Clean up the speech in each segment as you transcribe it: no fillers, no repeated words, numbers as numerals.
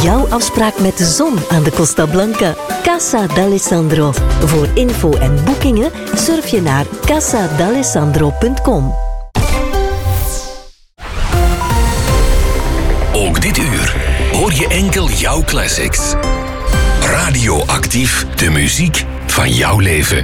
jouw afspraak met de zon aan de Costa Blanca. Casa d'Alessandro. Voor info en boekingen surf je naar casadalessandro.com. Ook dit uur hoor je enkel jouw classics. Radioactief, de muziek van jouw leven.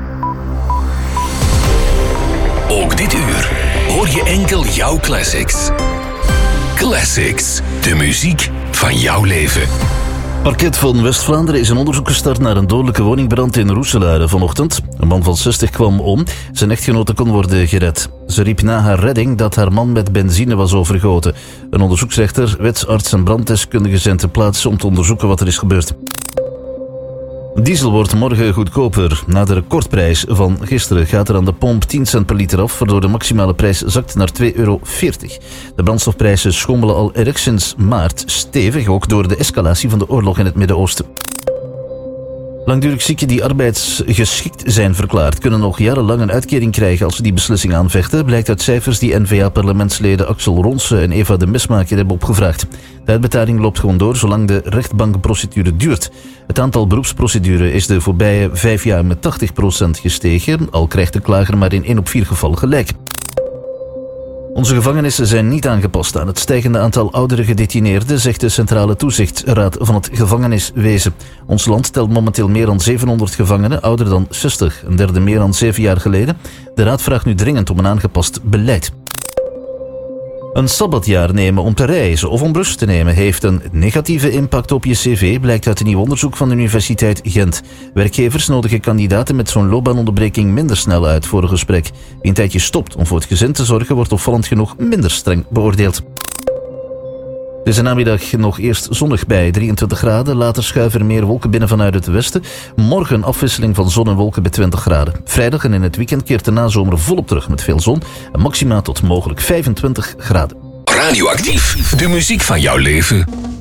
Ook dit uur hoor je enkel jouw classics. Classics, de muziek van jouw leven. Parket van West-Vlaanderen is een onderzoek gestart naar een dodelijke woningbrand in Roeselare vanochtend. Een man van 60 kwam om. Zijn echtgenote kon worden gered. Ze riep na haar redding dat haar man met benzine was overgoten. Een onderzoeksrechter, wetsarts en branddeskundigen zijn ter plaatse om te onderzoeken wat er is gebeurd. Diesel wordt morgen goedkoper. Na de recordprijs van gisteren gaat er aan de pomp 10 cent per liter af, waardoor de maximale prijs zakt naar €2,40. De brandstofprijzen schommelen al erg sinds maart, stevig ook door de escalatie van de oorlog in het Midden-Oosten. Langdurig zieken die arbeidsgeschikt zijn verklaard kunnen nog jarenlang een uitkering krijgen als ze die beslissing aanvechten, blijkt uit cijfers die N-VA-parlementsleden Axel Ronse en Eva de Mesmaker hebben opgevraagd. De uitbetaling loopt gewoon door zolang de rechtbankprocedure duurt. Het aantal beroepsprocedures is de voorbije 5 jaar met 80% gestegen, al krijgt de klager maar in 1 op 4 gevallen gelijk. Onze gevangenissen zijn niet aangepast aan het stijgende aantal oudere gedetineerden, zegt de Centrale Toezichtsraad van het gevangeniswezen. Ons land telt momenteel meer dan 700 gevangenen, ouder dan 60, een derde meer dan 7 jaar geleden. De raad vraagt nu dringend om een aangepast beleid. Een sabbatjaar nemen om te reizen of om rust te nemen heeft een negatieve impact op je cv, blijkt uit een nieuw onderzoek van de Universiteit Gent. Werkgevers nodigen kandidaten met zo'n loopbaanonderbreking minder snel uit voor een gesprek. Wie een tijdje stopt om voor het gezin te zorgen, wordt opvallend genoeg minder streng beoordeeld. Deze namiddag nog eerst zonnig bij 23 graden. Later schuiven er meer wolken binnen vanuit het westen. Morgen afwisseling van zon en wolken bij 20 graden. Vrijdag en in het weekend keert de nazomer volop terug met veel zon. En maxima tot mogelijk 25 graden. Radioactief, de muziek van jouw leven.